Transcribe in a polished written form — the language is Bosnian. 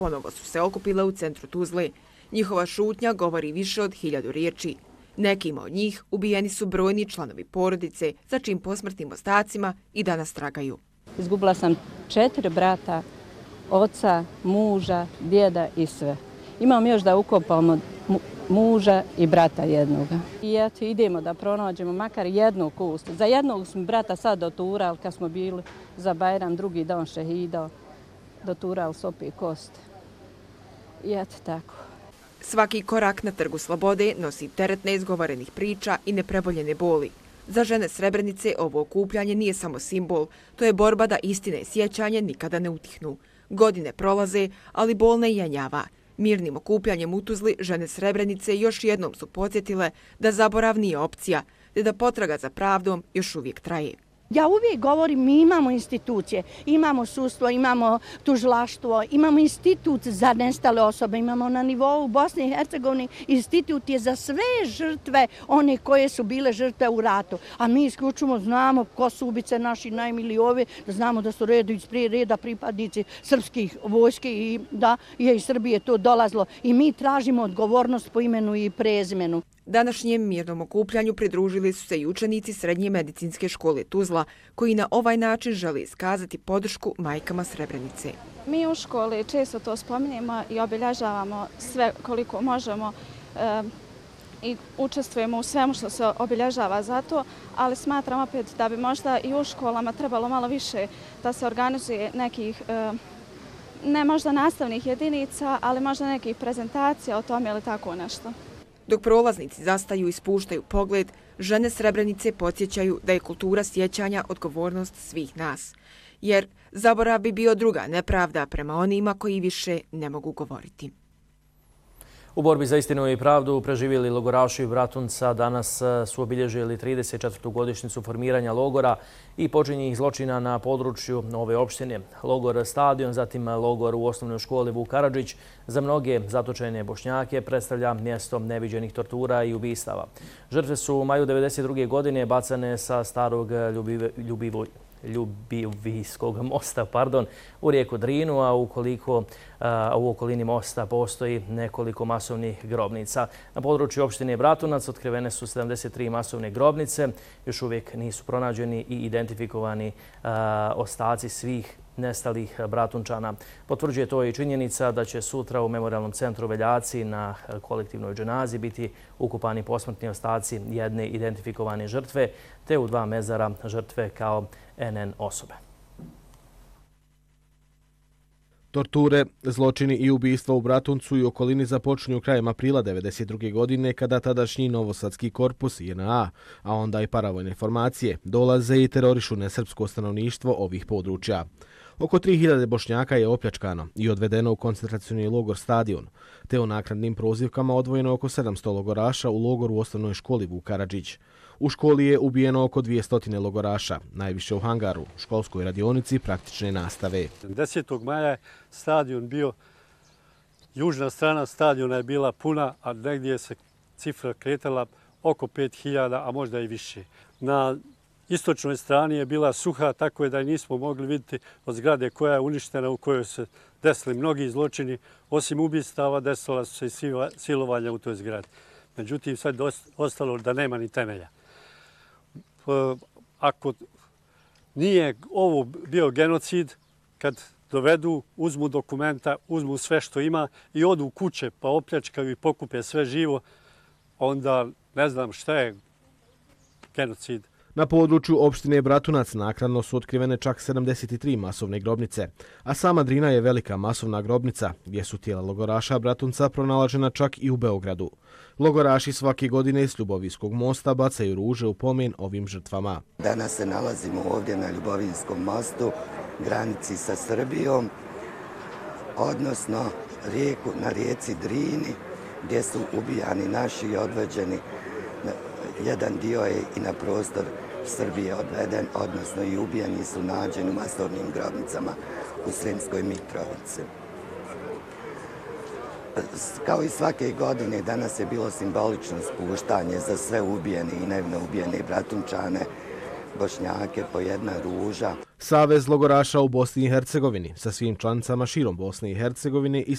Ponovo su se okupile u centru Tuzle. Njihova šutnja govori više od 1000 riječi. Nekima od njih ubijeni su brojni članovi porodice, za čim posmrtnim ostacima i danas tragaju. Izgubila sam 4 brata, oca, muža, djeda i sve. Imam još da ukopamo muža i brata jednoga. I eto, idemo da pronađemo makar jednu kost. Za jednog smo brata sad doturali kad smo bili za Bajram, drugi dan šehida, doturali su opet kost. I eto tako. Svaki korak na Trgu Slobode nosi teret neizgovorenih priča i nepreboljene boli. Za žene Srebrenice ovo okupljanje nije samo simbol, to je borba da istine i sjećanje nikada ne utihnu. Godine prolaze, ali bol ne jenjava. Mirnim okupljanjem u Tuzli žene Srebrenice još jednom su podsjetile da zaborav nije opcija, te da potraga za pravdom još uvijek traje. Ja uvijek govorim, mi imamo institucije, imamo sudstvo, imamo tužilaštvo, imamo institut za nestale osobe, imamo na nivou Bosne i Hercegovine institut je za sve žrtve, one koje su bile žrtve u ratu. A mi isključivo znamo ko su ubice naši najmiliji ove, da znamo da su prije reda pripadnici srpskih vojske i da je iz Srbije to dolazilo. I mi tražimo odgovornost po imenu i prezimenu. Današnjem mirnom okupljanju pridružili su se i učenici Srednje medicinske škole Tuzla, koji na ovaj način žele iskazati podršku majkama Srebrenice. Mi u školi često to spominjemo i obilježavamo sve koliko možemo i učestvujemo u svemu što se obilježava za to, ali smatram opet da bi možda i u školama trebalo malo više da se organizuje nekih, ne možda nastavnih jedinica, ali možda nekih prezentacija o tome ili tako nešto. Dok prolaznici zastaju i spuštaju pogled, žene Srebrenice podsjećaju da je kultura sjećanja odgovornost svih nas. Jer zaborav bi bio druga nepravda prema onima koji više ne mogu govoriti. U borbi za istinu i pravdu preživjeli logoraši Bratunca danas su obilježili 34. godišnjicu formiranja logora i počinjenih zločina na području ove opštine. Logor Stadion, zatim logor u osnovnoj školi Vuk Karadžić, za mnoge zatočene Bošnjake predstavlja mjesto neviđenih tortura i ubistava. Žrtve su u maju 1992. godine bacane sa starog Ljubivijskog mosta u rijeku Drinu, a u okolini mosta postoji nekoliko masovnih grobnica. Na području opštine Bratunac otkrivene su 73 masovne grobnice. Još uvijek nisu pronađeni i identifikovani ostaci svih nestalih Bratunčana. Potvrđuje to i činjenica da će sutra u Memorijalnom centru Veljaci na kolektivnoj dženazi biti ukopani posmrtni ostaci jedne identifikovane žrtve, te u 2 mezara žrtve kao NN osobe. Torture, zločini i ubistva u Bratuncu i okolini započinju krajem aprila 1992. godine kada tadašnji Novosadski korpus JNA, a onda i paravojne formacije, dolaze i terorišu nesrpsko stanovništvo ovih područja. Oko 3000 Bošnjaka je opljačkano i odvedeno u koncentracioni logor Stadion, te u naknadnim prozivkama odvojeno oko 700 logoraša u logoru u osnovnoj školi Vuk Karadžić. U školi je ubijeno oko 200 logoraša, najviše u hangaru, školskoj radionici praktične nastave. 10. maja je stadion bio, južna strana stadiona je bila puna, a negdje se cifra kretala oko 5000, a možda i više. Na istočnoj strani je bila suha, tako je da nismo mogli vidjeti od zgrade koja je uništena, u kojoj se desili mnogi zločini. Osim ubistava, desila su se i silovanja u toj zgradi. Međutim, sad je ostalo da nema ni temelja. Ako nije ovo bio genocid, kad dovedu, uzmu dokumenta, uzmu sve što ima i odu u kuće pa opljačkaju i pokupe sve živo, onda ne znam šta je genocid. Na području opštine Bratunac naknadno su otkrivene čak 73 masovne grobnice, a sama Drina je velika masovna grobnica gdje su tijela logoraša Bratunca pronalažena čak i u Beogradu. Logoraši svake godine s Ljubovijskog mosta bacaju ruže u pomen ovim žrtvama. Danas se nalazimo ovdje na Ljubovijskom mostu, granici sa Srbijom, odnosno na rijeci Drini, gdje su ubijani naši i odveđeni. Jedan dio je i na prostor Srbije odveden, odnosno i ubijeni su nađeni u masovnim grobnicama u Sremskoj Mitrovici. Kao i svake godine, danas je bilo simbolično spuštanje za sve ubijene i nevino ubijene Bratunčane, Bošnjake, po jedna ruža. Savez logoraša u Bosni i Hercegovini sa svim članicama širom Bosne i Hercegovine i